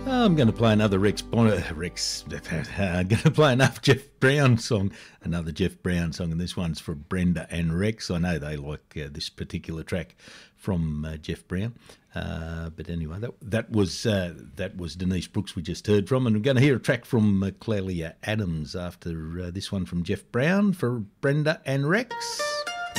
I'm going to play another I'm going to play another Jeff Brown song, and this one's for Brenda and Rex. I know they like this particular track from Jeff Brown, but anyway, that was Denise Brooks we just heard from, and we're going to hear a track from Clelia Adams after this one from Jeff Brown for Brenda and Rex.